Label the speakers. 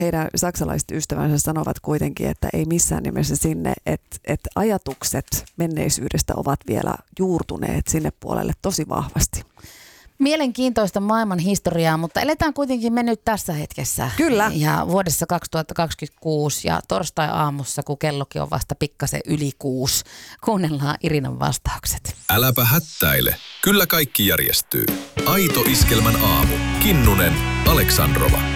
Speaker 1: heidän saksalaiset ystävänsä sanovat kuitenkin, että ei missään nimessä sinne, että ajatukset menneisyydestä ovat vielä juurtuneet sinne puolelle tosi vahvasti.
Speaker 2: Mielenkiintoista maailman historiaa, mutta eletään kuitenkin me nyt tässä hetkessä.
Speaker 1: Kyllä.
Speaker 2: Ja vuodessa 2026 ja torstai-aamussa, kun kellokin on vasta pikkasen yli 6, kuunnellaan Irinan vastaukset.
Speaker 3: Äläpä hättäile. Kyllä kaikki järjestyy. Aito Iskelmän aamu. Kinnunen, Aleksandrova.